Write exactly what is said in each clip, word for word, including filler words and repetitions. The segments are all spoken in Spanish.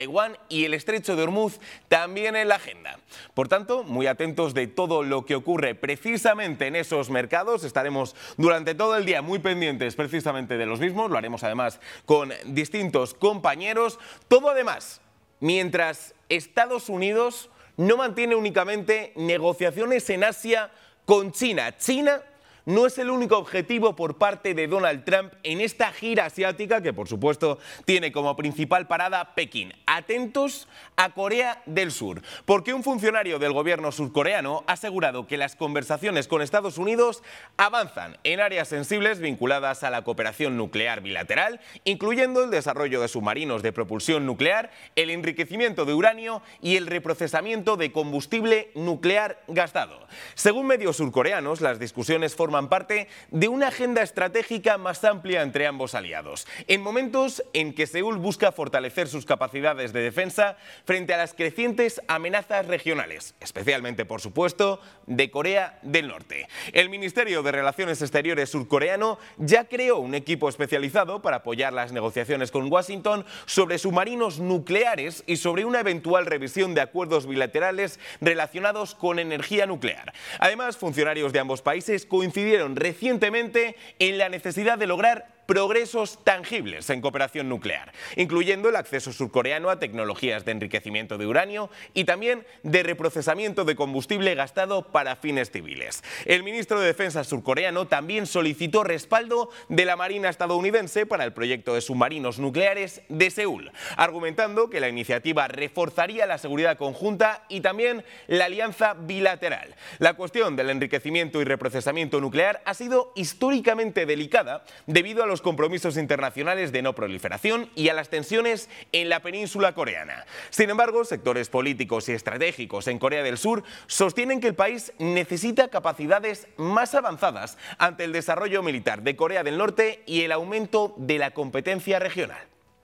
Taiwán y el Estrecho de Hormuz también en la agenda. Por tanto, muy atentos de todo lo que ocurre precisamente en esos mercados. Estaremos durante todo el día muy pendientes precisamente de los mismos. Lo haremos además con distintos compañeros. Todo además, mientras Estados Unidos no mantiene únicamente negociaciones en Asia con China. China no es el único objetivo por parte de Donald Trump en esta gira asiática que, por supuesto, tiene como principal parada Pekín. Atentos a Corea del Sur, porque un funcionario del gobierno surcoreano ha asegurado que las conversaciones con Estados Unidos avanzan en áreas sensibles vinculadas a la cooperación nuclear bilateral, incluyendo el desarrollo de submarinos de propulsión nuclear, el enriquecimiento de uranio y el reprocesamiento de combustible nuclear gastado. Según medios surcoreanos, las discusiones forman forman parte de una agenda estratégica más amplia entre ambos aliados, en momentos en que Seúl busca fortalecer sus capacidades de defensa frente a las crecientes amenazas regionales, especialmente, por supuesto, de Corea del Norte. El Ministerio de Relaciones Exteriores surcoreano ya creó un equipo especializado para apoyar las negociaciones con Washington sobre submarinos nucleares y sobre una eventual revisión de acuerdos bilaterales relacionados con energía nuclear. Además, funcionarios de ambos países coincidieron recientemente en la necesidad de lograr progresos tangibles en cooperación nuclear, incluyendo el acceso surcoreano a tecnologías de enriquecimiento de uranio y también de reprocesamiento de combustible gastado para fines civiles. El ministro de Defensa surcoreano también solicitó respaldo de la Marina estadounidense para el proyecto de submarinos nucleares de Seúl, argumentando que la iniciativa reforzaría la seguridad conjunta y también la alianza bilateral. La cuestión del enriquecimiento y reprocesamiento nuclear ha sido históricamente delicada debido a los compromisos internacionales de no proliferación y a las tensiones en la península coreana. Sin embargo, sectores políticos y estratégicos en Corea del Sur sostienen que el país necesita capacidades más avanzadas ante el desarrollo militar de Corea del Norte y el aumento de la competencia regional.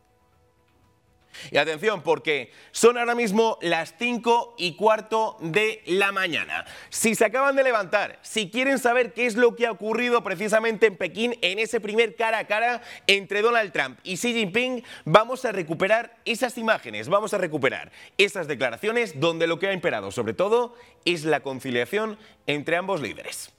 Y atención, porque son ahora mismo las cinco y cuarto de la mañana. Si se acaban de levantar, si quieren saber qué es lo que ha ocurrido precisamente en Pekín en ese primer cara a cara entre Donald Trump y Xi Jinping, vamos a recuperar esas imágenes, vamos a recuperar esas declaraciones donde lo que ha imperado sobre todo es la conciliación entre ambos líderes.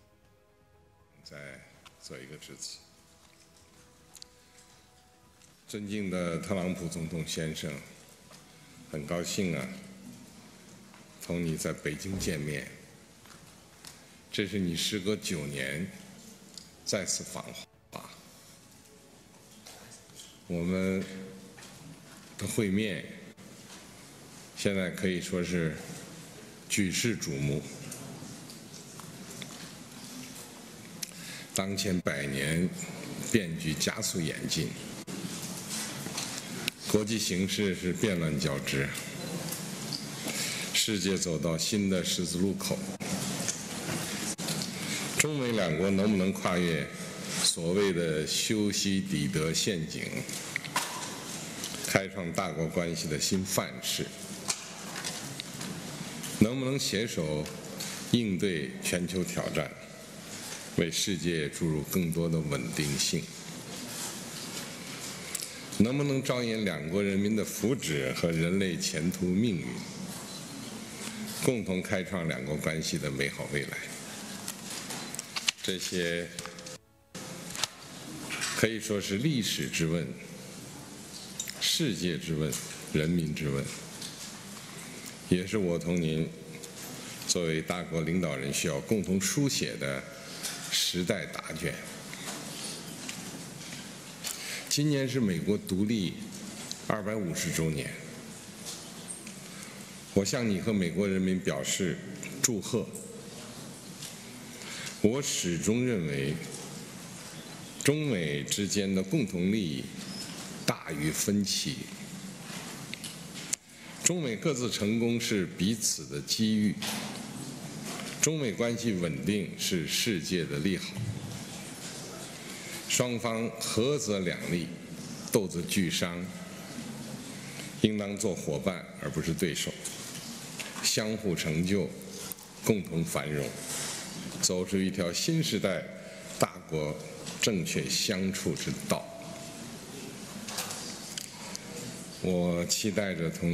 尊敬的特朗普总统先生，很高兴啊，同你在北京见面。这是你时隔九年再次访华，我们的会面现在可以说是举世瞩目。当前百年变局加速演进。 国际形势是变乱交织，世界走到新的十字路口。中美两国能不能跨越所谓的修昔底德陷阱，开创大国关系的新范式？能不能携手应对全球挑战，为世界注入更多的稳定性？ 能不能着眼两国人民的福祉和人类前途命运，共同开创两国关系的美好未来？这些可以说是历史之问、世界之问、人民之问，也是我同您作为大国领导人需要共同书写的时代答卷。 今年是美国独立二百五十周年，我向你和美国人民表示祝贺。我始终认为，中美之间的共同利益大于分歧，中美各自成功是彼此的机遇，中美关系稳定是世界的利好。 双方合则两利，斗则俱伤，应当做伙伴而不是对手，相互成就，共同繁荣，走出一条新时代大国正确相处之道。我期待着同。